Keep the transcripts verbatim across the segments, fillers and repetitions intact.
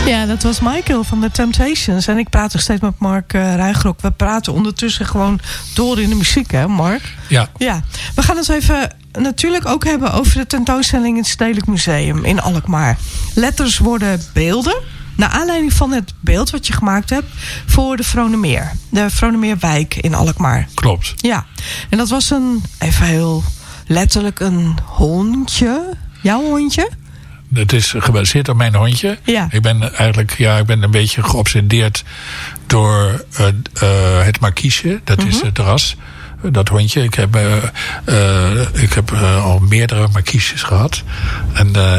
Ja, dat was Michael van The Temptations. En ik praat nog steeds met Mark uh, Ruigrok. We praten ondertussen gewoon door in de muziek, hè Mark? Ja. Ja. We gaan het even natuurlijk ook hebben over de tentoonstelling in het Stedelijk Museum in Alkmaar. Letters worden beelden. Naar aanleiding van het beeld wat je gemaakt hebt voor de Vronemeer. De Vronemeerwijk in Alkmaar. Klopt. Ja. En dat was een, even heel letterlijk, een hondje. Jouw hondje? Het is gebaseerd op mijn hondje. Ja. Ik ben eigenlijk ja, ik ben een beetje geobsedeerd door uh, uh, het markiesje. Dat mm-hmm. is het ras. Dat hondje. Ik heb, uh, uh, ik heb uh, al meerdere markiesjes gehad. En, uh,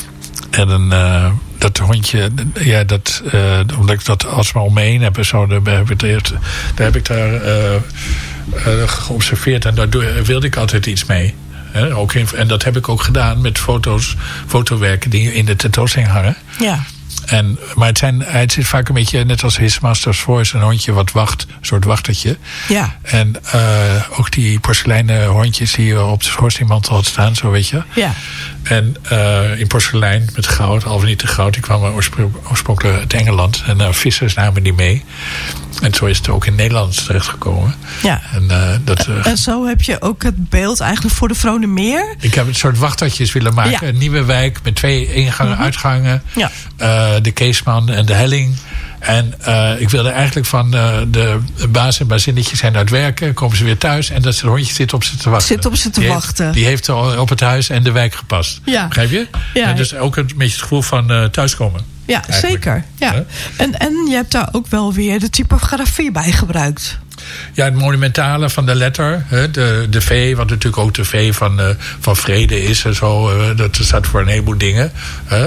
en een... Uh, dat hondje, ja, dat, uh, omdat ik dat alsmaar om me heen heb en zo, daar heb ik, eerst, daar heb ik daar uh, uh, geobserveerd en daar wilde ik altijd iets mee. He, ook in, en dat heb ik ook gedaan met foto's, fotowerken die in de tentoonstelling hangen. Ja. En, maar het, zijn, het zit vaak een beetje net als His Master's Voice, een hondje wat wacht, een soort wachtertje. Ja. En uh, ook die porseleinen hondjes die je op de schoorsteenmantel had staan, zo weet je. Ja. En uh, in porselein met goud, al niet te goud, die kwamen oorspronkelijk uit Engeland. En uh, vissers namen die mee. En zo is het ook in Nederland terechtgekomen. Ja. En, uh, dat, uh, en zo heb je ook het beeld eigenlijk voor de Vronemeer. Ik heb een soort wachtertjes willen maken. Ja. Een nieuwe wijk met twee ingangen, mm-hmm. uitgangen. Ja. Uh, de Keesman en de Helling. En uh, ik wilde eigenlijk van uh, de baas en bazinnetjes zijn uit werken. Komen ze weer thuis en dat het hondje zit op ze te wachten. Zit op ze te die wachten. Heeft, die heeft op het huis en de wijk gepast. Ja. Begrijp je? Ja. En dus ook een beetje het gevoel van uh, thuiskomen. Ja, eigenlijk. Zeker. Ja. Ja. En, en je hebt daar ook wel weer de typografie bij gebruikt. Ja, het monumentale van de letter. De, de V, wat natuurlijk ook de V van, uh, van vrede is en zo. Uh, dat staat voor een heleboel dingen. Uh,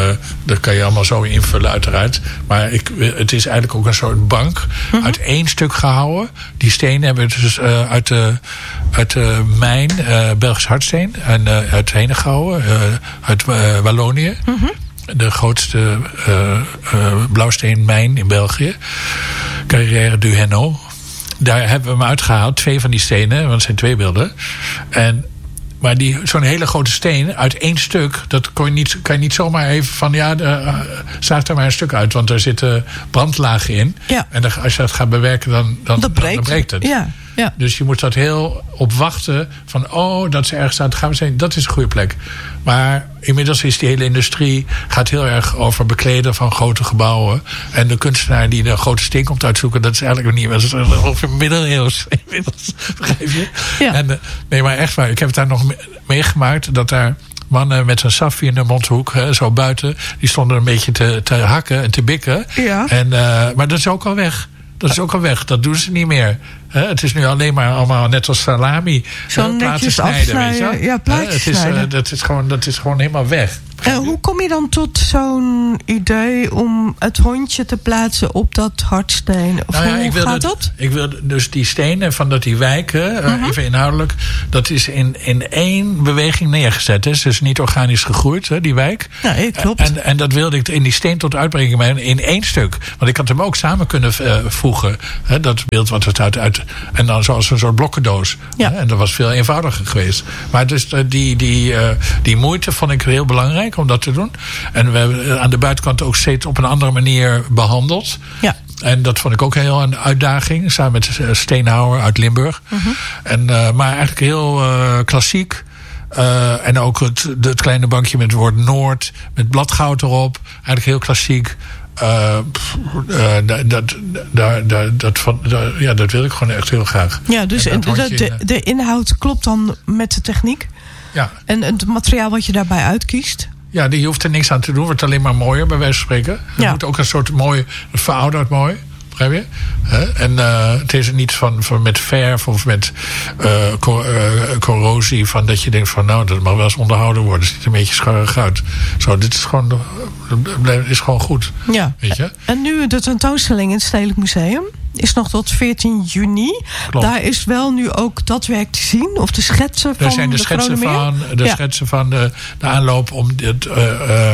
dat kan je allemaal zo invullen uiteraard. Maar ik, het is eigenlijk ook een soort bank. Mm-hmm. Uit één stuk gehouden. Die stenen hebben we dus uh, uit de, uit de mijn, uh, Belgisch hardsteen. En uh, uit Henegouwen, uh, uit uh, Wallonië. Mm-hmm. De grootste uh, uh, blauwsteenmijn in België. Carrière du Hainaut. Daar hebben we hem uitgehaald, twee van die stenen, want het zijn twee beelden. En, maar die, zo'n hele grote steen uit één stuk, dat kon je niet, kan je niet zomaar even van, ja, uh, zaag er maar een stuk uit, want daar zitten brandlagen in. Ja. En dan, als je dat gaat bewerken, dan, dan, dat breekt. dan, dan breekt het. Ja. Ja. Dus je moet dat heel op wachten van, oh, dat ze ergens aan het gaan zijn, dat is een goede plek. Maar inmiddels is die hele industrie gaat heel erg over bekleden van grote gebouwen. En de kunstenaar die de grote steen komt uitzoeken, dat is eigenlijk niet meer. Dat is over middeleeuws inmiddels, begrijp je? Ja. En, nee, maar echt waar, ik heb het daar nog meegemaakt dat daar mannen met een safie in de mondhoek, hè, zo buiten, die stonden een beetje te, te hakken en te bikken. Ja. En, uh, maar dat is ook al weg. Dat is ook al weg. Dat doen ze niet meer. He, het is nu alleen maar allemaal net als salami. Zo'n plaatsen snijden, weet je? Ja, plaatjes He, het is, snijden. Uh, dat, is gewoon, dat is gewoon helemaal weg. En hoe kom je dan tot zo'n idee om het hondje te plaatsen op dat hardsteen? Of nou ja, hoe ik wil gaat dat, dat? Ik wil dus die stenen van dat die wijken, uh, uh-huh. even inhoudelijk, dat is in, in één beweging neergezet. Hè. Het is niet organisch gegroeid, hè, die wijk. Ja, klopt. En, en dat wilde ik in die steen tot uitbrengen, maar in één stuk. Want ik had hem ook samen kunnen uh, voegen. Hè, dat beeld wat het uit, uit. En dan zoals een soort blokkendoos. Ja. Hè, en dat was veel eenvoudiger geweest. Maar dus uh, die, die, uh, die moeite vond ik heel belangrijk om dat te doen. En we hebben aan de buitenkant ook steeds op een andere manier behandeld. Ja. En dat vond ik ook heel een uitdaging. Samen met Steenhouwer uit Limburg. Uh-huh. En, uh, maar eigenlijk heel uh, klassiek. Uh, en ook het, het kleine bankje met het woord Noord. Met bladgoud erop. Eigenlijk heel klassiek. Uh, uh, dat, dat, dat, dat, van, dat, ja, dat wil ik gewoon echt heel graag. Ja, dus en de, de, de inhoud klopt dan met de techniek? Ja. En het materiaal wat je daarbij uitkiest? Ja, die hoeft er niks aan te doen. Wordt alleen maar mooier, bij wijze van spreken. Het ja. moet ook een soort mooi, verouderd mooi. Begrijp je? He? En uh, het is niet van, van met verf of met uh, cor, uh, corrosie. Van dat je denkt van nou, dat mag wel eens onderhouden worden. Het ziet een beetje scharrig uit. Zo, dit is gewoon, is gewoon goed. Ja. Weet je? En nu de tentoonstelling in het Stedelijk Museum is nog tot veertien juni. Klopt. Daar is wel nu ook dat werk te zien? Of de schetsen van er zijn de, de schetsen van de ja. schetsen van de, de aanloop om dit, uh, uh,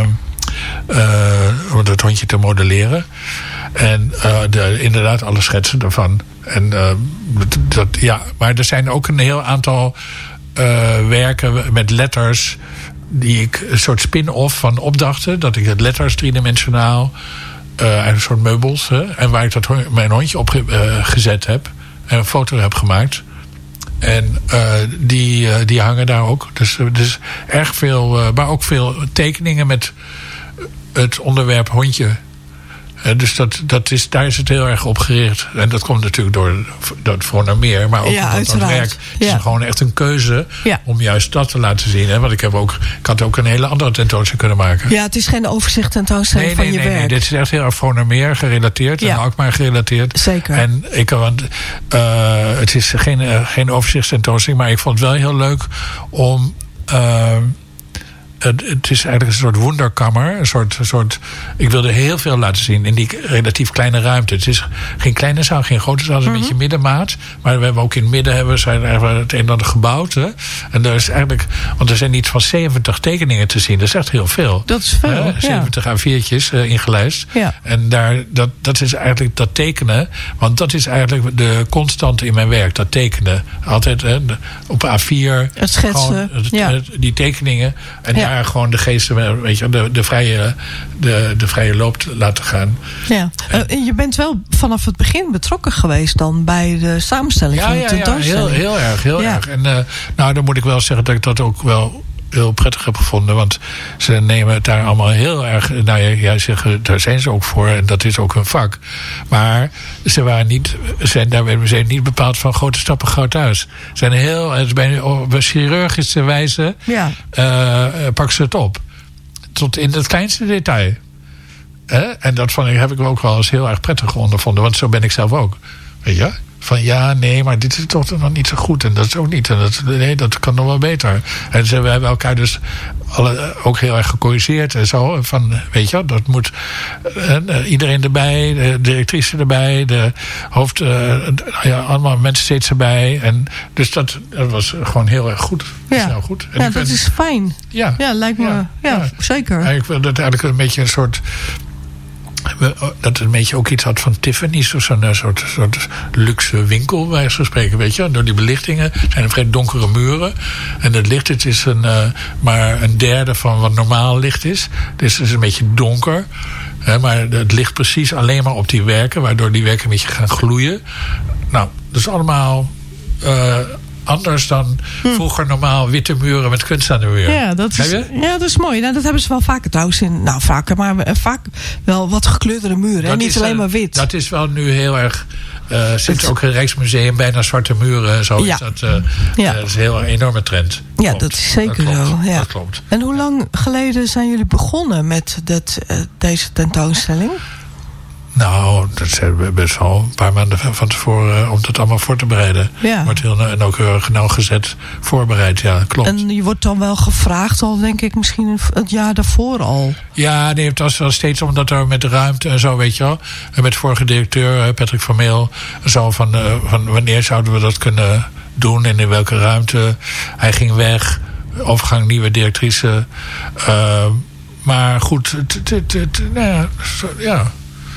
uh, om het hondje te modelleren. En uh, de, inderdaad alle schetsen daarvan. En uh, dat, ja, maar er zijn ook een heel aantal uh, werken met letters die ik een soort spin-off van opdachten. Dat ik het letters driedimensionaal, uh, een soort meubels, hè, en waar ik dat hond, mijn hondje op uh, gezet heb en een foto heb gemaakt. En uh, die, uh, die hangen daar ook. Dus, dus erg veel, uh, maar ook veel tekeningen met het onderwerp hondje. Uh, dus dat, dat is, daar is het heel erg op gericht. En dat komt natuurlijk door dat Voornermeer. Maar ook ja, omdat dat werk is ja. er gewoon echt een keuze ja. om juist dat te laten zien. Hè? Want ik, heb ook, ik had ook een hele andere tentoonstelling kunnen maken. Ja, het is geen overzicht tentoonstelling nee, van nee, je nee, werk. Nee, dit is echt heel erg Voornermeer gerelateerd. Ja. En Alkmaar gerelateerd. Zeker. En ik, want, uh, het is geen, uh, geen overzichtstentoonstelling. Maar ik vond het wel heel leuk om... Uh, Het is eigenlijk een soort wonderkammer. Een soort, een soort, ik wilde heel veel laten zien in die relatief kleine ruimte. Het is geen kleine zaal, geen grote zaal. Het is een mm-hmm. beetje middenmaat. Maar we hebben ook in het midden hebben, zijn er het een en ander gebouwd. Hè? En er is eigenlijk, want er zijn iets van zeventig tekeningen te zien. Dat is echt heel veel. Dat is veel, uh, zeventig ja. A viertjes uh, ingelijst. Ja. En daar, dat, dat is eigenlijk dat tekenen. Want dat is eigenlijk de constante in mijn werk. Dat tekenen. Altijd hè, op A vier. Het schetsen. Het, ja. het, die tekeningen. En ja. ja, gewoon de geesten, weet je, de, de, vrije, de, de vrije loop laten gaan. Ja. En je bent wel vanaf het begin betrokken geweest dan bij de samenstelling ja, van de ja, tentoonstelling. Ja, heel, heel erg, heel ja. erg. En uh, nou, dan moet ik wel zeggen dat ik dat ook wel heel prettig heb gevonden. Want ze nemen het daar allemaal heel erg... Nou, jij zegt, daar zijn ze ook voor. En dat is ook hun vak. Maar ze waren niet... Zijn, daar werden ze niet bepaald van grote stappen groot thuis. Ze zijn heel... Het is bij, op een chirurgische wijze... Ja. Uh, pakken ze het op. Tot in het kleinste detail. Hè? En dat vond ik, heb ik ook wel eens heel erg prettig ondervonden. Want zo ben ik zelf ook. Weet je? Van ja, nee, maar dit is toch nog niet zo goed. En dat is ook niet. En dat, nee, dat kan nog wel beter. En ze, we hebben elkaar dus alle, ook heel erg gecorrigeerd en zo. Van, weet je, dat moet uh, iedereen erbij, de directrice erbij, de hoofd, uh, ja, allemaal mensen steeds erbij. En dus dat, dat was gewoon heel erg goed. Ja, heel goed. En ja ik dat ben, is fijn. Ja, ja lijkt me. Ja, ja, ja. zeker. En ik wil dat eigenlijk een beetje een soort... dat het een beetje ook iets had van Tiffany's, of zo'n soort, soort luxe winkel, bij wijze van spreken, weet je. Door die belichtingen zijn er vrij donkere muren. En het licht, het is een, uh, maar een derde van wat normaal licht is. Dus het is een beetje donker. Hè, maar het ligt precies alleen maar op die werken, waardoor die werken een beetje gaan gloeien. Nou, dat is allemaal... Uh, anders dan hm. vroeger normaal witte muren met kunst aan de muur. Ja, dat is, ja, dat is mooi. Nou, dat hebben ze wel vaker trouwens in. Nou, vaker, maar uh, vaak wel wat gekleurde muren. En niet is, alleen maar wit. Dat is wel nu heel erg... Uh, sinds het, ook het Rijksmuseum bijna zwarte muren en zo. Ja. Is dat, uh, ja. uh, dat is een heel enorme trend. Ja, klopt. Dat is zeker dat zo. Ja. Dat klopt. En hoe lang geleden zijn jullie begonnen met dat, uh, deze tentoonstelling? Nou, dat zijn best wel een paar maanden van tevoren om dat allemaal voor te bereiden. Ja. Wordt heel nauwkeurig nauwgezet voorbereid, ja, klopt. En je wordt dan wel gevraagd al, denk ik, misschien het jaar daarvoor al? Ja, nee, het was wel steeds omdat er met de ruimte en zo, weet je wel. En met de vorige directeur, Patrick Vermeel, zo van, uh, van wanneer zouden we dat kunnen doen en in welke ruimte. Hij ging weg, overgang nieuwe directrice. Uh, maar goed, het, het, het, nou ja, ja.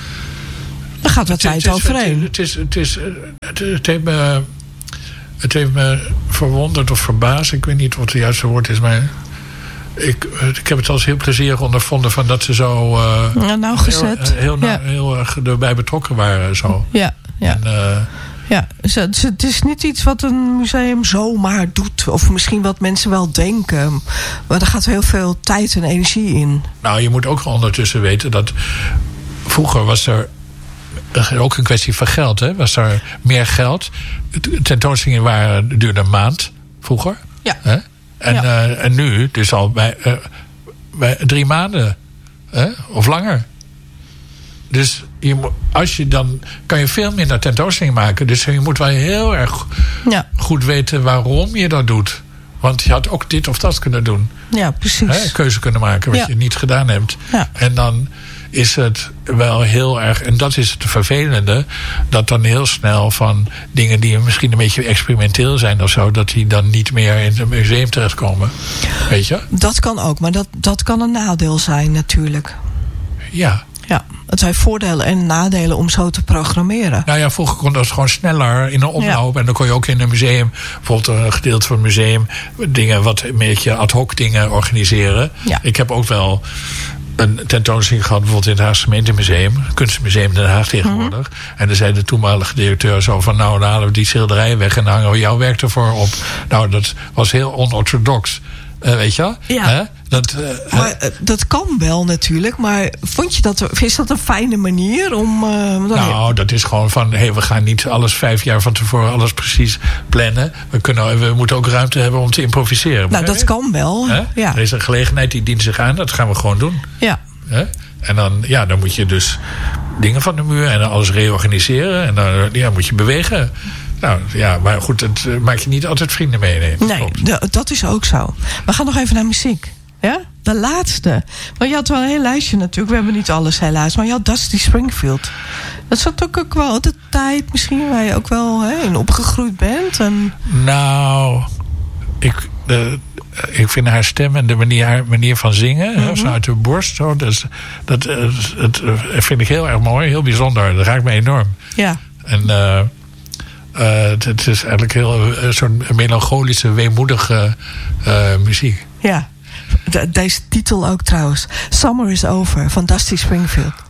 Daar gaat wat tijd overheen. Het, is, het, is, het, het, heeft me, het heeft me verwonderd of verbaasd. Ik weet niet wat het juiste woord is, maar ik, ik heb het als heel plezierig ondervonden van dat ze zo uh, ja, nauwgezet. heel, heel, ja. heel erg erbij betrokken waren. Zo. Ja, ja. En, uh, ja, het is niet iets wat een museum zomaar doet. Of misschien wat mensen wel denken. Maar er gaat heel veel tijd en energie in. Nou, je moet ook ondertussen weten dat vroeger was er ook een kwestie van geld, hè? Was er meer geld? Tentoonstellingen waren, duurden een maand vroeger. Ja. Hè? En, ja. Uh, en nu, dus al bij, uh, bij drie maanden. Hè? Of langer. Dus je moet, als je dan kan je veel minder tentoonstellingen maken. Dus je moet wel heel erg ja. goed weten waarom je dat doet. Want je had ook dit of dat kunnen doen. Ja, precies. Hè? Keuze kunnen maken wat ja. je niet gedaan hebt. Ja. En dan is het wel heel erg, en dat is het vervelende, dat dan heel snel van dingen die misschien een beetje experimenteel zijn of zo, dat die dan niet meer in het museum terechtkomen. Weet je? Dat kan ook, maar dat, dat kan een nadeel zijn natuurlijk. Ja. Ja, het heeft voordelen en nadelen om zo te programmeren. Nou ja, vroeger kon dat gewoon sneller in een omloop. Ja. En dan kon je ook in een museum, bijvoorbeeld een gedeelte van het museum, dingen, wat een beetje ad hoc dingen organiseren. Ja. Ik heb ook wel een tentoonstelling gehad, bijvoorbeeld in het Haagse Gemeentemuseum, Kunstmuseum Den Haag tegenwoordig. Mm-hmm. En dan zei de toenmalige directeur zo van, nou, dan halen we die schilderijen weg en dan hangen we jouw werk ervoor op. Nou, dat was heel onorthodox. Uh, weet je wel? Ja. Hè? Dat, uh, maar, uh, dat kan wel natuurlijk, maar vond je dat, is dat een fijne manier om... Uh, nou, je... dat is gewoon van, hey, we gaan niet alles vijf jaar van tevoren alles precies plannen. We, kunnen, we moeten ook ruimte hebben om te improviseren. Nou, dat kan wel. Ja. Er is een gelegenheid die dient zich aan, dat gaan we gewoon doen. Ja. Hè? En dan, ja, dan moet je dus dingen van de muur en dan alles reorganiseren. En dan ja, moet je bewegen. Nou ja, maar goed, het uh, maak je niet altijd vrienden mee. Nee, nee de, dat is ook zo. We gaan nog even naar muziek. Ja? De laatste. Maar je had wel een heel lijstje natuurlijk. We hebben niet alles helaas. Maar je had Dusty Springfield. Dat zat ook, ook wel de tijd misschien waar je ook wel hè, in opgegroeid bent. En... Nou, ik, de, ik vind haar stem en de manier, haar manier van zingen, mm-hmm. zo uit de borst, zo, dus, dat, dat, dat vind ik heel erg mooi, heel bijzonder. Dat raakt me enorm. Ja. En uh, uh, het is eigenlijk heel uh, zo'n melancholische, weemoedige uh, muziek. Ja. De, deze titel ook trouwens. Summer is Over van Dusty Springfield.